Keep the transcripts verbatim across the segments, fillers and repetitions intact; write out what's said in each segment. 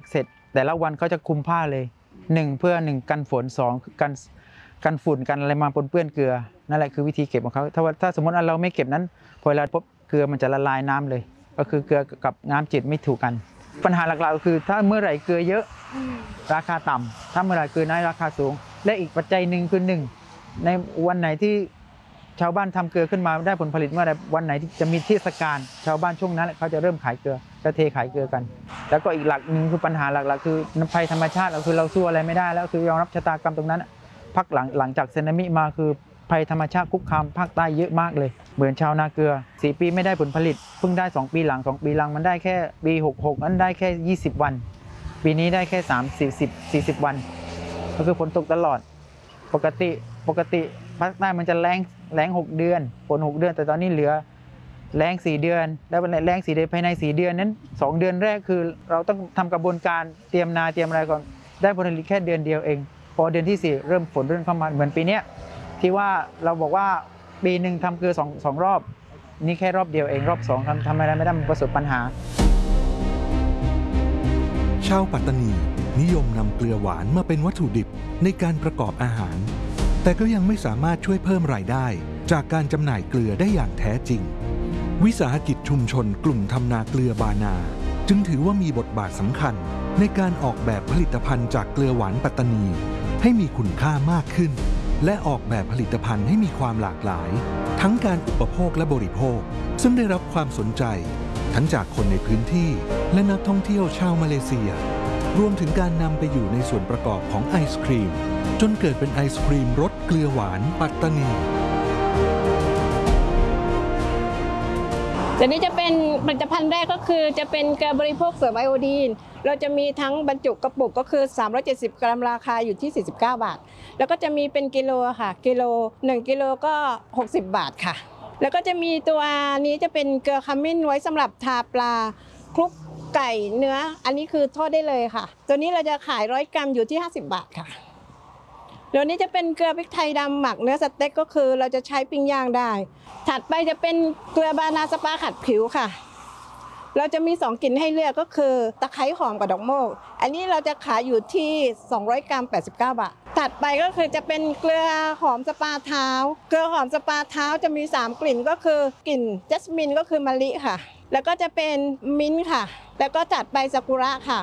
เสร็จแต่ละวันเขาจะคลุมผ้าเลยหนึ่งเพื่อหนึ่งกันฝนสองกันกันฝุ่นกันอะไรมาปนเปื้อนเกลือนั่นแหละคือวิธีเก็บของเขาถ้าถ้าสมมติเราไม่เก็บนั้นพอเวลาพบเกลือมันจะละลายน้ำเลยก็คือเกลือกับน้ำจืดไม่ถูกกันปัญหาหลักๆก็คือถ้าเมื่อไหร่เกลือเยอะราคาต่ำถ้าเมื่อไหร่เกลือน้อยราคาสูงและอีกปัจจัยหนึ่งคือหนึ่งในวันไหนที่ชาวบ้านทำเกลือขึ้นมาได้ผลผลิตเมื่อไรวันไหนที่จะมีเทศกาลชาวบ้านช่วงนั้นเขาจะเริ่มขายเกลือจะเทขายเกลือกันแล้วก็อีกหลักหนึ่งคือปัญหาหลักๆคือภัยธรรมชาติก็คือเราสู้อะไรไม่ได้แล้วคือยอมรับชะตากรรมตรงนั้นพักหลังหลังจากสึนามิมาคือภัยธรรมชาติคุกคามภาคใต้เยอะมากเลยเหมือนชาวนาเกลือสี่ปีไม่ได้ผลผลิตเพิ่งได้สองปีหลังสองปีหลังมันได้แค่ปีหกสิบหกนั้นได้แค่ยี่สิบวันปีนี้ได้แค่สามสิบ สี่สิบ สี่สิบวันก็คือฝนตกตลอดปกติปกติภาคใต้มันจะแล้งแล้งหกเดือนฝนหกเดือนแต่ตอนนี้เหลือแล้งสี่เดือนแล้วแล้งสี่เดือนภายในสี่เดือนนั้นสองเดือนแรกคือเราต้องทำกระบวนการเตรียมนาเตรียมอะไรก่อนได้ผลผลิตแค่เดือนเดียวเองพอเดือนที่สี่เริ่มฝนเริ่มเข้ามาเหมือนปีนี้ที่ว่าเราบอกว่าปีหนึ่งทำเกลือสองสองรอบนี่แค่รอบเดียวเองรอบสองทำทำอะไรไม่ได้มันประสบปัญหาชาวปัตตานีนิยมนำเกลือหวานมาเป็นวัตถุดิบในการประกอบอาหารแต่ก็ยังไม่สามารถช่วยเพิ่มรายได้จากการจำหน่ายเกลือได้อย่างแท้จริงวิสาหกิจชุมชนกลุ่มทำนาเกลือบานาจึงถือว่ามีบทบาทสำคัญในการออกแบบผลิตภัณฑ์จากเกลือหวานปัตตานีให้มีคุณค่ามากขึ้นและออกแบบผลิตภัณฑ์ให้มีความหลากหลายทั้งการอุปโภคและบริโภคซึ่งได้รับความสนใจทั้งจากคนในพื้นที่และนักท่องเที่ยวชาวมาเลเซียรวมถึงการนำไปอยู่ในส่วนประกอบของไอศครีมจนเกิดเป็นไอศครีมรสเกลือหวานปัตตานีตัวนี้จะเป็นผลิตภัณฑ์แรกก็คือจะเป็นเกลือบริโภคเสริมไอโอดีนเราจะมีทั้งบรรจุกระปุกก็คือสามร้อยเจ็ดสิบกรัมราคาอยู่ที่สี่สิบเก้าบาทแล้วก็จะมีเป็นกิโลค่ะกิโลหนึ่งกิโลก็หกสิบบาทค่ะแล้วก็จะมีตัวนี้จะเป็นเกลือขมิ้นไว้สำหรับทาปลาคลุกไก่เนื้ออันนี้คือทอดได้เลยค่ะตัวนี้เราจะขายร้อยกรัมอยู่ที่ห้าสิบบาทค่ะเดี๋ยวนี้จะเป็นเกลือพริกไทยดำหมักเนื้อสเต็กก็คือเราจะใช้ปิ้งย่างได้ถัดไปจะเป็นเกลือบานาสปาขัดผิวค่ะเราจะมีสองกลิ่นให้เลือกก็คือตะไคร้หอมกับดอกโมกอันนี้เราจะขายอยู่ที่สองร้อยกรัมแปดสิบเก้าบาทถัดไปก็คือจะเป็นเกลือหอมสปาเท้าเกลือหอมสปาเท้าจะมีสามกลิ่นก็คือกลิ่นจัสมินก็คือมะลิค่ะแล้วก็จะเป็นมิ้นท์ค่ะแล้วก็จัดไปซากุระค่ะ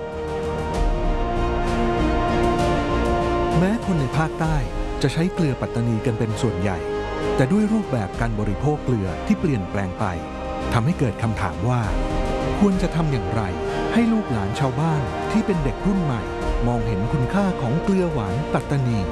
แม้คนในภาคใต้จะใช้เกลือปัตตานีกันเป็นส่วนใหญ่แต่ด้วยรูปแบบการบริโภคเกลือที่เปลี่ยนแปลงไปทำให้เกิดคำถามว่าควรจะทำอย่างไรให้ลูกหลานชาวบ้านที่เป็นเด็กรุ่นใหม่มองเห็นคุณค่าของเกลือหวานปัตตานี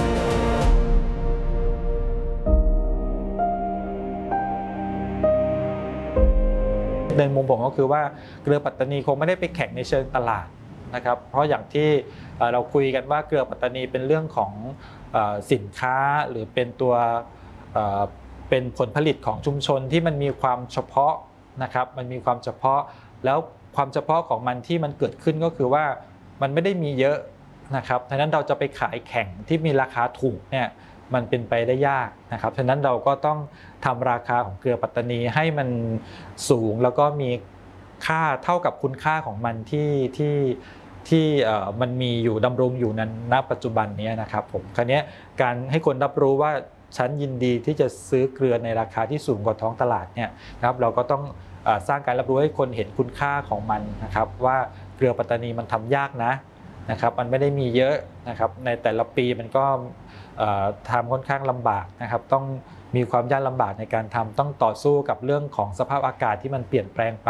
ในมุมผมก็คือว่าเกลือปัตตานีคงไม่ได้ไปแข่งในเชิงตลาดนะครับเพราะอย่างที่เราคุยกันว่าเกลือปัตตานีเป็นเรื่องของสินค้าหรือเป็นตัวเป็นผลผลิตของชุมชนที่มันมีความเฉพาะนะครับมันมีความเฉพาะแล้วความเฉพาะของมันที่มันเกิดขึ้นก็คือว่ามันไม่ได้มีเยอะนะครับฉะนั้นเราจะไปขายแข่งที่มีราคาถูกเนี่ยมันเป็นไปได้ยากนะครับฉะนั้นเราก็ต้องทำราคาของเกลือปัตตานีให้มันสูงแล้วก็มีค่าเท่ากับคุณค่าของมันที่ที่ที่มันมีอยู่ดำรงอยู่นั้นณปัจจุบันนี้นะครับผมคราวนี้การให้คนรับรู้ว่าฉันยินดีที่จะซื้อเกลือในราคาที่สูงกว่าท้องตลาดเนี่ยนะครับเราก็ต้องสร้างการรับรู้ให้คนเห็นคุณค่าของมันนะครับว่าเกลือปัตตานีมันทำยากนะนะครับมันไม่ได้มีเยอะนะครับในแต่ละปีมันก็ทำค่อนข้างลำบากนะครับต้องมีความยากลำบากในการทำต้องต่อสู้กับเรื่องของสภาพอากาศที่มันเปลี่ยนแปลงไป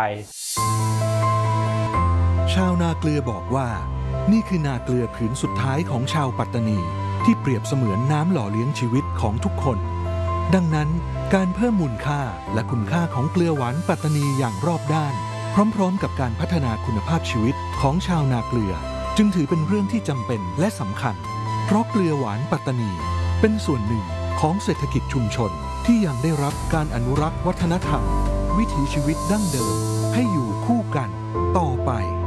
ชาวนาเกลือบอกว่านี่คือนาเกลือผืนสุดท้ายของชาวปัตตานีที่เปรียบเสมือนน้ำหล่อเลี้ยงชีวิตของทุกคนดังนั้นการเพิ่มมูลค่าและคุณค่าของเกลือหวานปัตตานีอย่างรอบด้านพร้อมๆกับการพัฒนาคุณภาพชีวิตของชาวนาเกลือจึงถือเป็นเรื่องที่จำเป็นและสำคัญเพราะเกลือหวานปัตตานีเป็นส่วนหนึ่งของเศรษฐกิจชุมชนที่ยังได้รับการอนุรักษ์วัฒนธรรมวิถีชีวิตดั้งเดิมให้อยู่คู่กันต่อไป